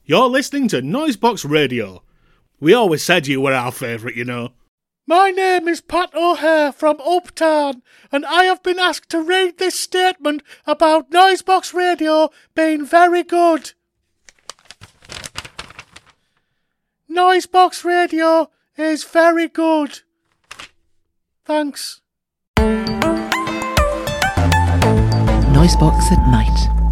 You're listening to Noisebox Radio. We always said you were our favourite, you know. My name is Pat O'Hare from Uptown, and I have been asked to read this statement about Noisebox Radio being very good. Noisebox Radio is very good. Thanks. Noisebox at night.